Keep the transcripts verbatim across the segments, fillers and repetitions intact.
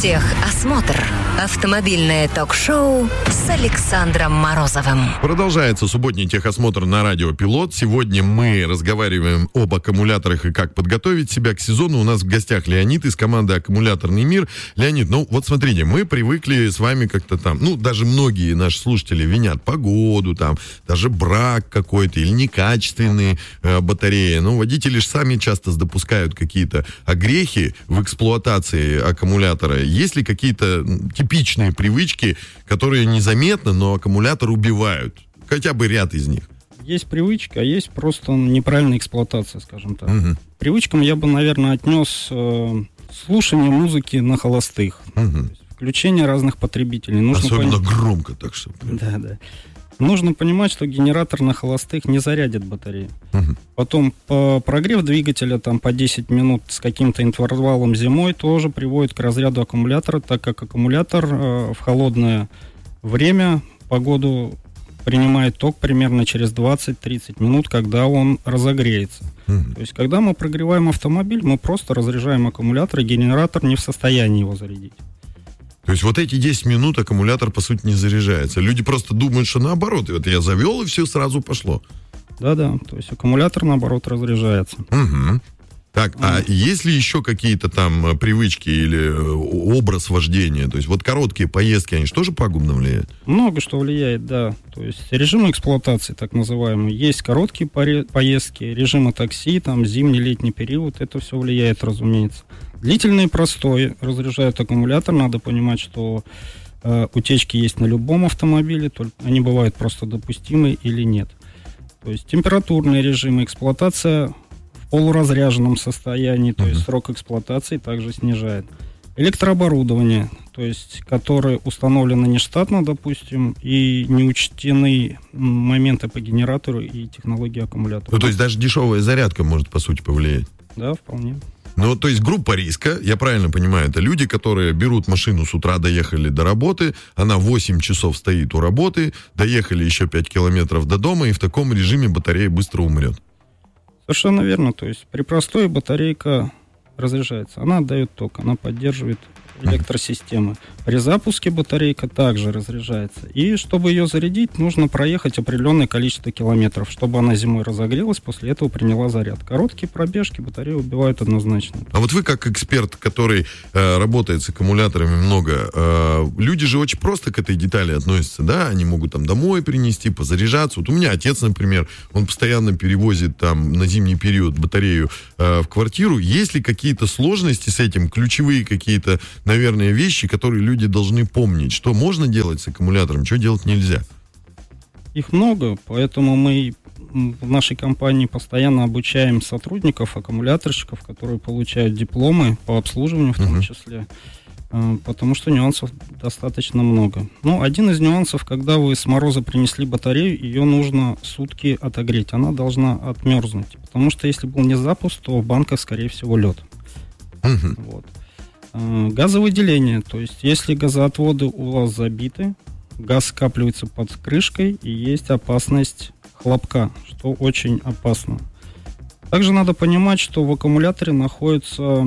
Техосмотр. Автомобильное ток-шоу с Александром Морозовым. Продолжается субботний техосмотр на радио Пилот. Сегодня мы разговариваем об аккумуляторах и как подготовить себя к сезону. У нас в гостях Леонид из команды «Аккумуляторный мир». Леонид, ну вот смотрите, мы привыкли с вами как-то там, ну даже многие наши слушатели винят погоду, там, даже брак какой-то или некачественные э, батареи. Ну, водители же сами часто допускают какие-то огрехи в эксплуатации аккумулятора. Есть ли какие-то типичные привычки, которые незаметно, но аккумулятор убивают? Хотя бы ряд из них. Есть привычка, а есть просто неправильная эксплуатация, скажем так. Угу. Привычкам я бы, наверное, отнес э, слушание музыки на холостых. Угу. Включение разных потребителей. Нужно Особенно пон... громко так что. Да, да. Нужно понимать, что генератор на холостых не зарядит батарею. Угу. Потом по прогрев двигателя там, по десять минут с каким-то интервалом зимой тоже приводит к разряду аккумулятора, так как аккумулятор э, в холодное время погоду принимает ток примерно через двадцать-тридцать минут, когда он разогреется. Угу. То есть, когда мы прогреваем автомобиль, мы просто разряжаем аккумулятор, и генератор не в состоянии его зарядить. То есть вот эти десять минут аккумулятор, по сути, не заряжается. Люди просто думают, что наоборот. Вот я завел, и все сразу пошло. Да-да, то есть аккумулятор, наоборот, разряжается. Угу. Так, а mm. есть ли еще какие-то там привычки или образ вождения? То есть вот короткие поездки, они же тоже пагубно влияют? Много что влияет, да. То есть режимы эксплуатации, так называемые. Есть короткие поездки, режимы такси, там зимний, летний период. Это все влияет, разумеется. Длительный простой разряжают аккумулятор. Надо понимать, что э, утечки есть на любом автомобиле, только они бывают просто допустимы или нет. То есть температурные режимы, эксплуатация в полуразряженном состоянии, то uh-huh. есть срок эксплуатации также снижает. Электрооборудование, то есть которое установлено нештатно, допустим, и не учтены моменты по генератору и технологии аккумулятора. Ну, то есть даже дешевая зарядка может, по сути, повлиять? Да, вполне. Ну, то есть группа риска, я правильно понимаю, это люди, которые берут машину с утра, доехали до работы, она восемь часов стоит у работы, доехали еще пять километров до дома, и в таком режиме батарея быстро умрет. Совершенно верно, то есть при простой батарейка разряжается, она отдает ток, она поддерживает электросистемы. При запуске батарейка также разряжается. И чтобы ее зарядить, нужно проехать определенное количество километров, чтобы она зимой разогрелась, после этого приняла заряд. Короткие пробежки батарею убивают однозначно. А вот вы как эксперт, который э, работает с аккумуляторами много, э, люди же очень просто к этой детали относятся, да? Они могут там домой принести, позаряжаться. Вот у меня отец, например, он постоянно перевозит там на зимний период батарею э, в квартиру. Есть ли какие-то сложности с этим, ключевые какие-то, наверное, вещи, которые люди должны помнить, что можно делать с аккумулятором, что делать нельзя? Их много, поэтому мы в нашей компании постоянно обучаем сотрудников, аккумуляторщиков, которые получают дипломы по обслуживанию в том uh-huh. числе, потому что нюансов достаточно много. Ну, один из нюансов, когда вы с мороза принесли батарею, ее нужно сутки отогреть, она должна отмерзнуть, потому что если был не запуск, то в банках, скорее всего, лед. Uh-huh. Вот. Газовыделение, то есть если газоотводы у вас забиты, газ скапливается под крышкой и есть опасность хлопка, что очень опасно. Также надо понимать, что в аккумуляторе находится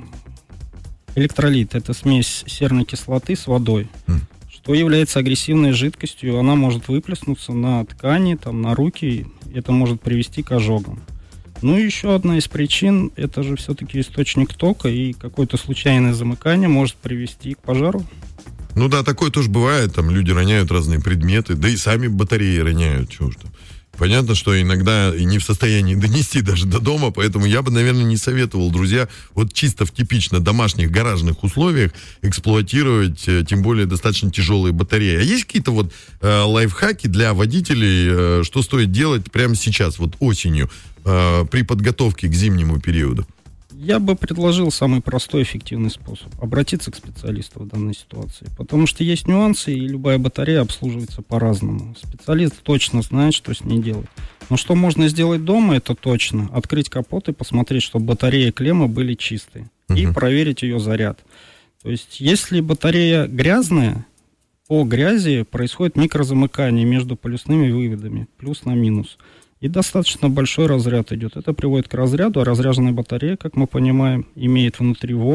электролит, это смесь серной кислоты с водой, mm. что является агрессивной жидкостью, она может выплеснуться на ткани, там, на руки, это может привести к ожогам. Ну и еще одна из причин, это же все-таки источник тока, и какое-то случайное замыкание может привести к пожару. Ну да, такое тоже бывает, там люди роняют разные предметы, да и сами батареи роняют, чего ж там. Понятно, что иногда и не в состоянии донести даже до дома, поэтому я бы, наверное, не советовал, друзья, вот чисто в типично домашних гаражных условиях эксплуатировать, тем более достаточно тяжелые батареи. А есть какие-то вот э, лайфхаки для водителей, э, что стоит делать прямо сейчас, вот осенью, э, при подготовке к зимнему периоду? Я бы предложил самый простой, эффективный способ. Обратиться к специалисту в данной ситуации. Потому что есть нюансы, и любая батарея обслуживается по-разному. Специалист точно знает, что с ней делать. Но что можно сделать дома, это точно. Открыть капот и посмотреть, чтобы батарея и клеммы были чистые. Uh-huh. И проверить ее заряд. То есть, если батарея грязная, по грязи происходит микрозамыкание между полюсными выводами. Плюс на минус. И достаточно большой разряд идет. Это приводит к разряду, а разряженная батарея, как мы понимаем, имеет внутри воду,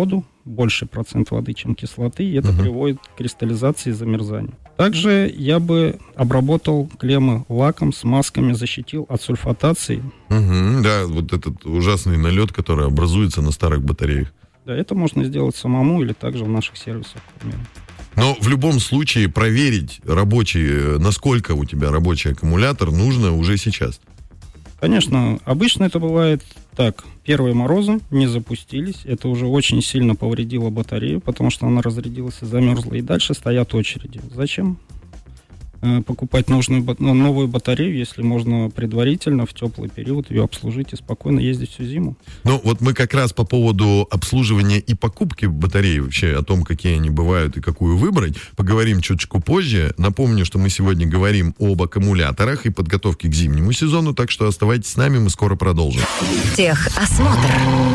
больше процент воды, чем кислоты, и это Мгм. приводит к кристаллизации и замерзанию. Также я бы обработал клеммы лаком, смазками, защитил от сульфатации. Мгм, да, вот этот ужасный налет, который образуется на старых батареях. Да, это можно сделать самому или также в наших сервисах, к примеру. Но в любом случае проверить рабочий, насколько у тебя рабочий аккумулятор, нужно уже сейчас. Конечно, обычно это бывает так. Первые морозы не запустились. Это уже очень сильно повредило батарею, потому что она разрядилась и замерзла. И дальше стоят очереди. Зачем э, покупать нужную, ба- ну, новую батарею, если можно предварительно в теплый период ее обслужить и спокойно ездить всю зиму? Ну, вот мы как раз по поводу обслуживания и покупки батарей, вообще о том, какие они бывают и какую выбрать, поговорим чуточку позже. Напомню, что мы сегодня говорим об аккумуляторах и подготовке к зимнему сезону, так что оставайтесь с нами, мы скоро продолжим. Техосмотр.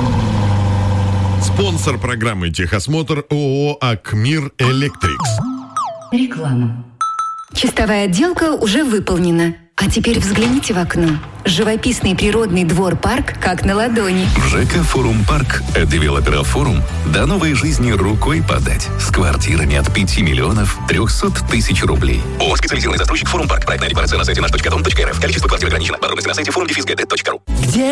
Спонсор программы «Техосмотр» ООО «Акмир Электрикс». Реклама. Чистовая отделка уже выполнена. А теперь взгляните в окно. Живописный природный двор-парк как на ладони. В ЖК «Форум Парк» от девелопера «Форум» до новой жизни рукой подать. С квартирами от пяти миллионов трехсот тысяч рублей. ООО «Специализированный застройщик «Форум Парк». Проектная декларация на сайте наш точка дом точка эр эф. Количество квартир ограничено. Подробности на сайте форум дефис гэ тэ точка ру.